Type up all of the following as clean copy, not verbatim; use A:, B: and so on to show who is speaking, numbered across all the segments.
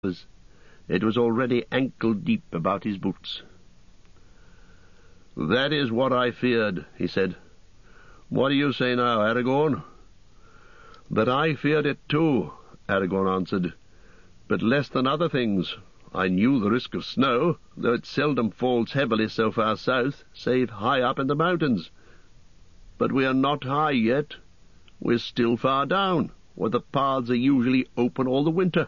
A: It was already ankle-deep about his boots. "That is what I feared," he said. "What do you say now, Aragorn?" "But I feared it too," Aragorn answered, "but less than other things. I knew the risk of snow, though it seldom falls heavily so far south, save high up in the mountains. But we are not high yet. We're still far down, where the paths are usually open all the winter."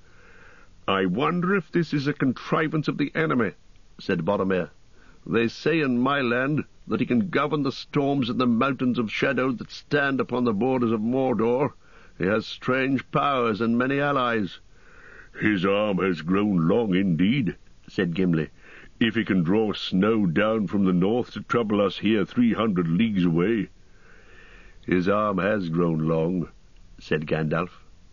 A: "I wonder if this is a contrivance of the enemy," said Boromir. "They say in my land that he can govern the storms in the mountains of shadow that stand upon the borders of Mordor. He has strange powers and many allies." "His arm has grown long indeed," said Gimli, "if he can draw snow down from the north to trouble us here 300 leagues away." "His arm has grown long," said Gandalf.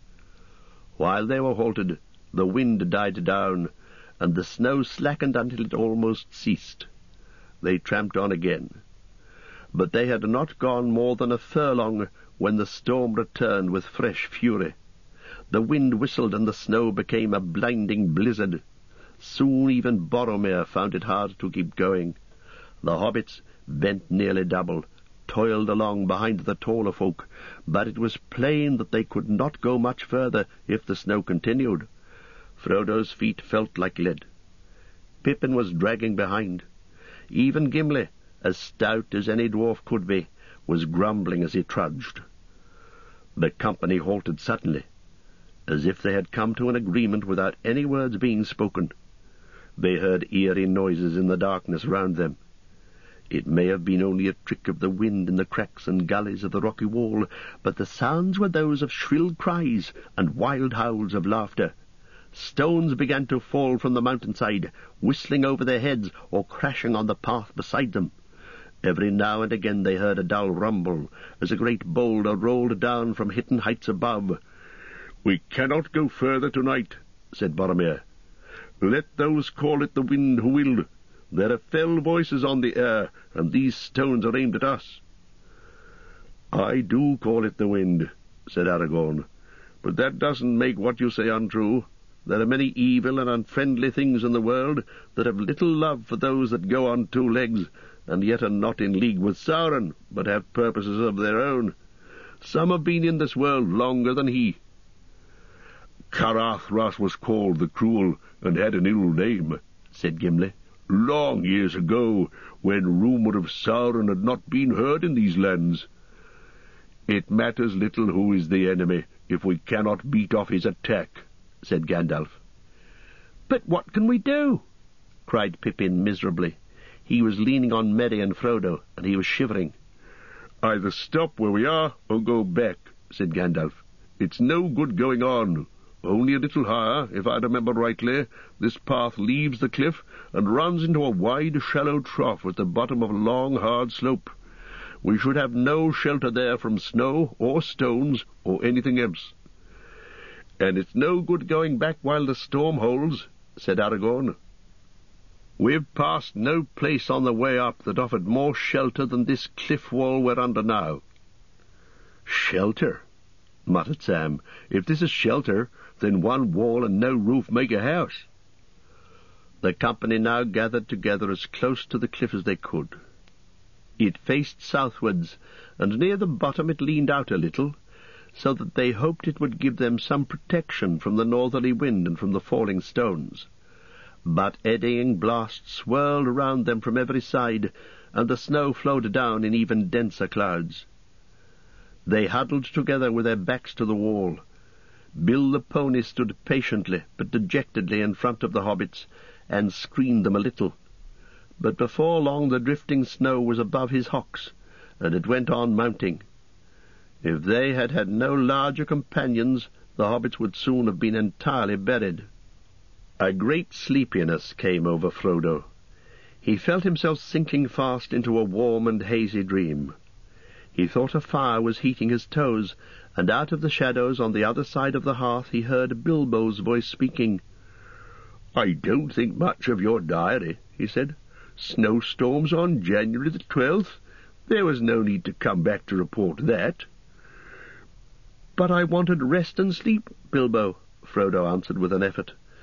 A: While they were halted, the wind died down, and the snow slackened until it almost ceased. They tramped on again. But they had not gone more than a furlong when the storm returned with fresh fury. The wind whistled and the snow became a blinding blizzard. Soon even Boromir found it hard to keep going. The hobbits, bent nearly double, toiled along behind the taller folk, but it was plain that they could not go much further if the snow continued. Frodo's feet felt like lead. Pippin was dragging behind. Even Gimli, as stout as any dwarf could be, was grumbling as he trudged. The company halted suddenly, as if they had come to an agreement without any words being spoken. They heard eerie noises in the darkness round them. It may have been only a trick of the wind in the cracks and gullies of the rocky wall, but the sounds were those of shrill cries and wild howls of laughter. Stones began to fall from the mountainside, whistling over their heads or crashing on the path beside them. Every now and again they heard a dull rumble, as a great boulder rolled down from hidden heights above. "We cannot go further tonight," said Boromir. "Let those call it the wind who will. There are fell voices on the air, and these stones are aimed at us." "I do call it the wind," said Aragorn, "but that doesn't make what you say untrue. There are many evil and unfriendly things in the world that have little love for those that go on two legs, and yet are not in league with Sauron, but have purposes of their own. Some have been in this world longer than he." "Carathras was called the Cruel, and had an ill name," said Gimli, "long years ago, when rumour of Sauron had not been heard in these lands." "It matters little who is the enemy, if we cannot beat off his attack," said Gandalf. "But what can we do?" cried Pippin miserably. He was leaning on Merry and Frodo, and he was shivering. "Either stop where we are, or go back," said Gandalf. "It's no good going on. Only a little higher, if I remember rightly, this path leaves the cliff and runs into a wide, shallow trough at the bottom of a long, hard slope. We should have no shelter there from snow or stones or anything else." "And it's no good going back while the storm holds," said Aragorn. "We've passed no place on the way up that offered more shelter than this cliff wall we're under now." "Shelter?" muttered Sam. "If this is shelter, then one wall and no roof make a house." The company now gathered together as close to the cliff as they could. It faced southwards, and near the bottom it leaned out a little, so that they hoped it would give them some protection from the northerly wind and from the falling stones. But eddying blasts swirled around them from every side, and the snow flowed down in even denser clouds. They huddled together with their backs to the wall. Bill the pony stood patiently but dejectedly in front of the hobbits, and screened them a little. But before long the drifting snow was above his hocks, and it went on mounting. If they had had no larger companions, the hobbits would soon have been entirely buried. A great sleepiness came over Frodo. He felt himself sinking fast into a warm and hazy dream. He thought a fire was heating his toes, and out of the shadows on the other side of the hearth he heard Bilbo's voice speaking. "I don't think much of your diary," he said. "Snowstorms on January the 12th? There was no need to come back to report that." "But I wanted rest and sleep, Bilbo," Frodo answered with an effort.